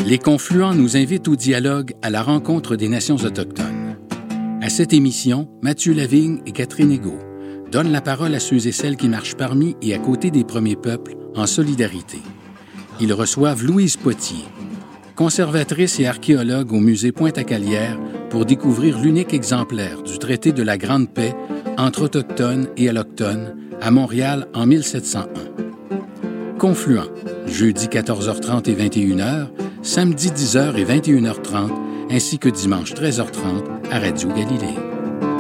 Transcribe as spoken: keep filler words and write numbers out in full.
Les Confluents nous invitent au dialogue à la rencontre des nations autochtones. À cette émission, Mathieu Lavigne et Catherine Égault donnent la parole à ceux et celles qui marchent parmi et à côté des premiers peuples en solidarité. Ils reçoivent Louise Potier, conservatrice et archéologue au musée Pointe-à-Calière, pour découvrir l'unique exemplaire du traité de la Grande Paix entre Autochtones et Allochtones à Montréal en mille sept cent un. Confluent, jeudi quatorze heures trente et vingt et une heures, samedi dix heures et vingt et une heures trente, ainsi que dimanche treize heures trente à Radio Galilée.